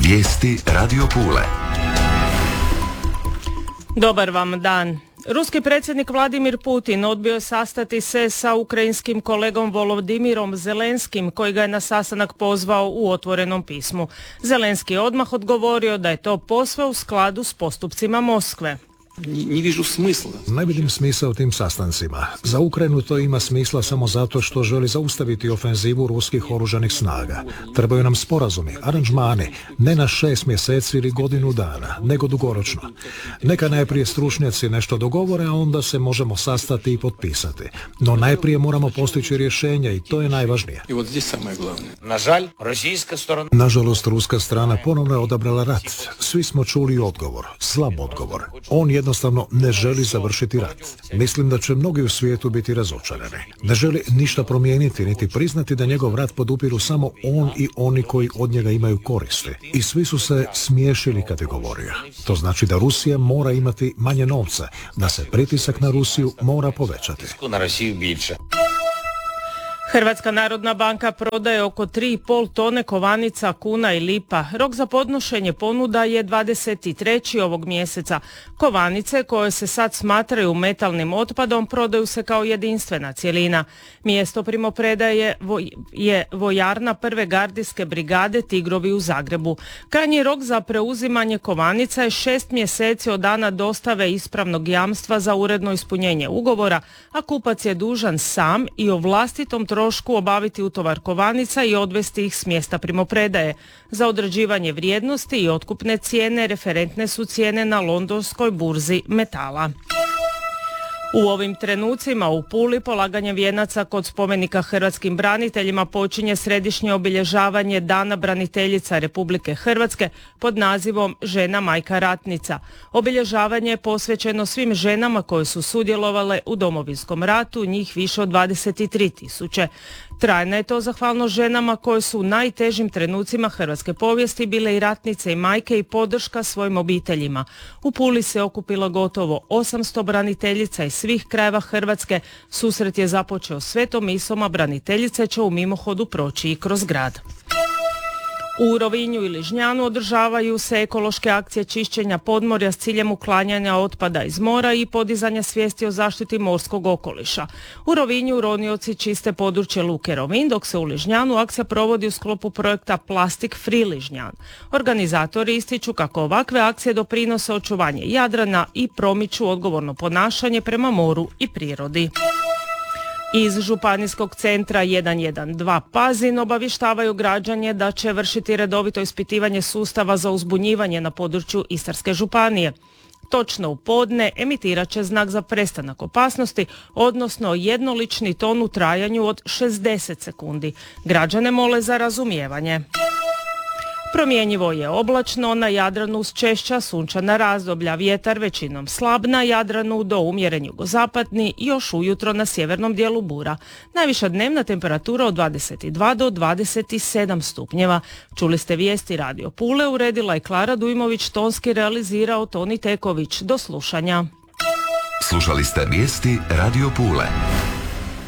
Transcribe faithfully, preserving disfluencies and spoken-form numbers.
Vijesti Radio Pule. Dobar vam dan. Ruski predsjednik Vladimir Putin odbio je sastati se sa ukrajinskim kolegom Volodimirom Zelenskim, koji ga je na sastanak pozvao u otvorenom pismu. Zelenski je odmah odgovorio da je to posve u skladu s postupcima Moskve. Ne vidim smisla. Ne vidim smisla u tim sastancima. Za Ukrajinu to ima smisla samo zato što želi zaustaviti ofenzivu ruskih oružanih snaga. Trebaju nam sporazumi, aranžmani, ne na šest mjeseci ili godinu dana, nego dugoročno. Neka najprije stručnjaci nešto dogovore, a onda se možemo sastati i potpisati. No najprije moramo postići rješenje i to je najvažnije. I вот здесь самое главное. Nažal, rusijska strana... Nažalost, ruska strana ponovno je odabrala rat. Svi smo čuli odgovor, slab odgovor. On je jednostavno ne želi završiti rat. Mislim da će mnogi u svijetu biti razočarani. Ne želi ništa promijeniti, niti priznati da njegov rat podupiru samo on i oni koji od njega imaju koristi. I svi su se smiješili kad je govorio. To znači da Rusija mora imati manje novca, da se pritisak na Rusiju mora povećati. Na Rusiju biće. Hrvatska narodna banka prodaje oko tri i pol tone kovanica, kuna i lipa. Rok za podnošenje ponuda je dvadeset treći ovog mjeseca. Kovanice, koje se sad smatraju metalnim otpadom, prodaju se kao jedinstvena cjelina. Mjesto primopredaje je vojarna prve gardijske brigade Tigrovi u Zagrebu. Krajnji rok za preuzimanje kovanica je šest mjeseci od dana dostave ispravnog jamstva za uredno ispunjenje ugovora, a kupac je dužan sam i o vlastitom trošku obaviti utovar kovanica i odvesti ih s mjesta primopredaje. Za određivanje vrijednosti i otkupne cijene referentne su cijene na londonskoj burzi metala. U ovim trenucima u Puli polaganje vijenaca kod spomenika hrvatskim braniteljima počinje središnje obilježavanje Dana braniteljica Republike Hrvatske pod nazivom Žena majka ratnica. Obilježavanje je posvećeno svim ženama koje su sudjelovale u Domovinskom ratu, njih više od dvadeset tri tisuće. Trajna je to zahvalnost ženama koje su u najtežim trenucima hrvatske povijesti bile i ratnice i majke i podrška svojim obiteljima. U Puli se okupilo gotovo osamsto braniteljica iz svih krajeva Hrvatske. Susret je započeo svetom misom, a braniteljice će u mimohodu proći i kroz grad. U Rovinju i Ližnjanu održavaju se ekološke akcije čišćenja podmorja s ciljem uklanjanja otpada iz mora i podizanja svijesti o zaštiti morskog okoliša. U Rovinju ronioci čiste područje luke Rovinj, dok se u Ližnjanu akcija provodi u sklopu projekta Plastic Free Ližnjan. Organizatori ističu kako ovakve akcije doprinose očuvanje Jadrana i promiču odgovorno ponašanje prema moru i prirodi. Iz Županijskog centra jedan jedan dva Pazin obavještavaju građanje da će vršiti redovito ispitivanje sustava za uzbunjivanje na području Istarske županije. Točno u podne emitirat će znak za prestanak opasnosti, odnosno jednolični ton u trajanju od šezdeset sekundi. Građane mole za razumijevanje. Promjenjivo je oblačno, na Jadranu uz češća sunčana razdoblja, vjetar većinom slab, na Jadranu do umjeren jugozapadni, još ujutro na sjevernom dijelu bura. Najviša dnevna temperatura od dvadeset dva do dvadeset sedam stupnjeva. Čuli ste vijesti Radio Pule, uredila je Klara Dujmović, tonski realizirao Toni Teković. Do slušanja. Slušali ste vijesti Radio Pule.